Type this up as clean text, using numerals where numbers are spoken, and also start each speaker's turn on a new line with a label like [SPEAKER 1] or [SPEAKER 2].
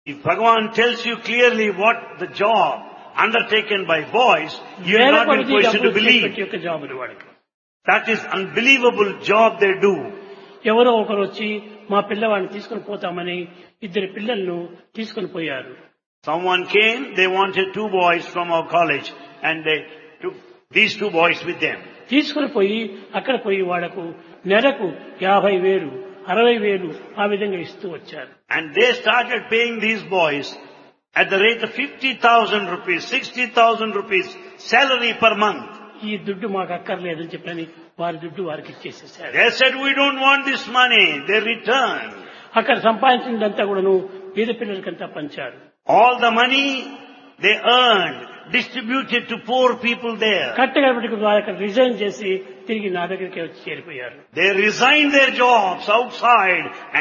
[SPEAKER 1] If Bhagavan tells you clearly what the job undertaken by boys, you will not be in position to believe.
[SPEAKER 2] యొక్క జాబులు వాడికి
[SPEAKER 1] That is unbelievable job they do.
[SPEAKER 2] ఎవరో ఒకరు వచ్చి మా పిల్లవాడిని తీసుకుని పోతామని ఇద్దరు పిల్లలను తీసుకుని పోయారు.
[SPEAKER 1] Someone came, they wanted 2 boys from our college and they took these 2 boys with them.
[SPEAKER 2] తీసుకుని పోయి అక్కడ పోయి వాళ్లకు నెలకు 50,000 60,000 ఆ విధంగా ఇస్తూ వచ్చారు.
[SPEAKER 1] And they started paying these boys at the rate of 50,000 rupees, 60,000 rupees salary per month.
[SPEAKER 2] ఈ దుడ్డు మాకు అక్కర్లేదని చెప్పని వారి దుడ్డు వారికి ఇచ్చేసేసారు.
[SPEAKER 1] They said, we don't want this money. They returned.
[SPEAKER 2] అక్కడ సంపాదించినంతా కూడాను పేద పిల్లలకంతా పంచారు.
[SPEAKER 1] All the money they earned distributed to poor people there.
[SPEAKER 2] కట్టగడపటికి వారు అక్కడ రిజైన్ చేసి తిరిగి నా దగ్గరికి వచ్చి చేరిపోయారు.
[SPEAKER 1] They resigned their jobs outside and